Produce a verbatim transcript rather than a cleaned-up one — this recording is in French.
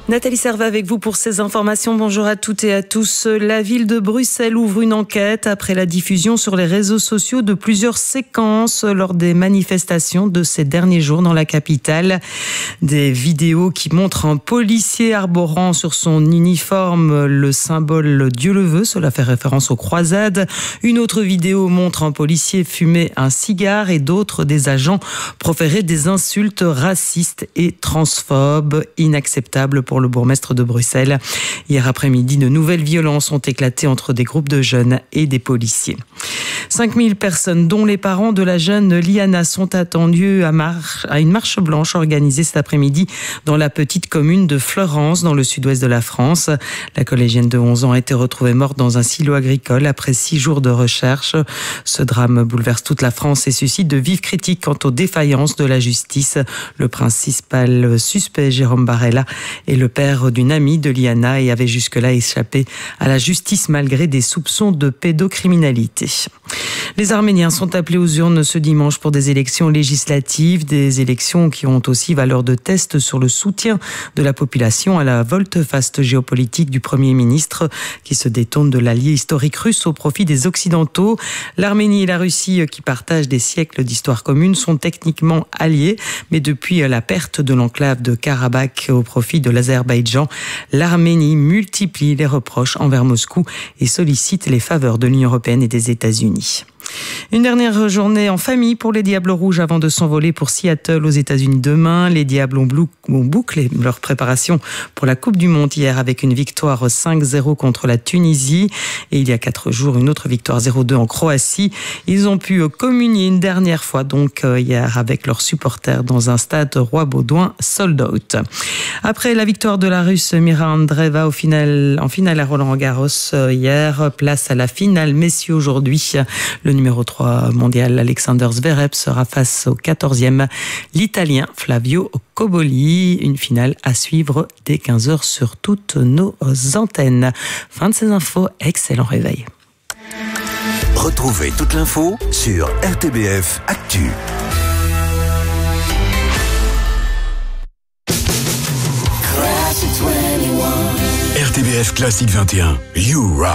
Nathalie Servet avec vous pour ces informations. Bonjour à toutes et à tous. La ville de Bruxelles ouvre une enquête après la diffusion sur les réseaux sociaux de plusieurs séquences lors des manifestations de ces derniers jours dans la capitale. Des vidéos qui montrent un policier arborant sur son uniforme le symbole Dieu le veut. Cela fait référence aux croisades. Une autre vidéo montre un policier fumer un cigare et d'autres des agents proférer des insultes racistes et transphobes inacceptables pour le bourgmestre de Bruxelles. Hier après-midi, de nouvelles violences ont éclaté entre des groupes de jeunes et des policiers. cinq mille personnes, dont les parents de la jeune Liana, sont attendues à, marche, à une marche blanche organisée cet après-midi dans la petite commune de Fleurance, dans le sud-ouest de la France. La collégienne de onze ans a été retrouvée morte dans un silo agricole après six jours de recherche. Ce drame bouleverse toute la France et suscite de vives critiques quant aux défaillances de la justice. Le principal suspect, Jérôme Barella, est le père d'une amie de Liana et avait jusque-là échappé à la justice malgré des soupçons de pédocriminalité. Les Arméniens sont appelés aux urnes ce dimanche pour des élections législatives, des élections qui ont aussi valeur de test sur le soutien de la population à la volte-face géopolitique du Premier ministre qui se détourne de l'allié historique russe au profit des Occidentaux. L'Arménie et la Russie, qui partagent des siècles d'histoire commune, sont techniquement alliés, mais depuis la perte de l'enclave de Karabakh au profit de l'Azerbaïdjan, l'Arménie multiplie les reproches envers Moscou et sollicite les faveurs de l'Union européenne et des États-Unis. Une dernière journée en famille pour les Diables Rouges avant de s'envoler pour Seattle aux États-Unis demain. Les Diables ont bouclé leur préparation pour la Coupe du Monde hier avec une victoire cinq zéro contre la Tunisie et il y a quatre jours une autre victoire zéro deux en Croatie. Ils ont pu communier une dernière fois donc hier avec leurs supporters dans un stade Roi-Baudouin sold out. Après la victoire de la Russe Mira Andreeva au final, en finale à Roland-Garros hier, place à la finale messieurs aujourd'hui. Le numéro trois mondial Alexander Zverev sera face au quatorzième, l'Italien Flavio Cobolli. Une finale à suivre dès quinze heures sur toutes nos antennes. Fin de ces infos, excellent réveil. Retrouvez toute l'info sur R T B F Actu. R T B F Classique vingt et un, You Rock.